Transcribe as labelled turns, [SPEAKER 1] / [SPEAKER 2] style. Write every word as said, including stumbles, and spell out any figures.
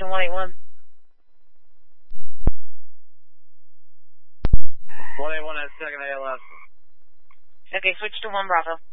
[SPEAKER 1] Station one eight one.
[SPEAKER 2] one eight one at second A L S.
[SPEAKER 1] Okay, switch to one Bravo.